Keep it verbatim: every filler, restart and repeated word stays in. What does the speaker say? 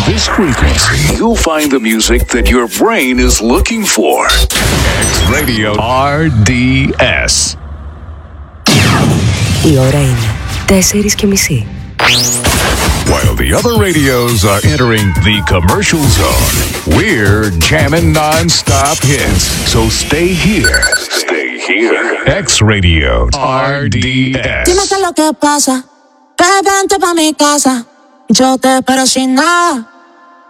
this frequency, you'll find the music that your brain is looking for. X Radio αρ ντι ες. Η ώρα είναι τέσσερις και μισή. While the other radios are entering the commercial zone, we're jamming non-stop hits. So stay here. Stay here. X Radio αρ ντι ες. Dime qué es lo que pasa, que vente pa' mi casa. Yo te espero sin nada.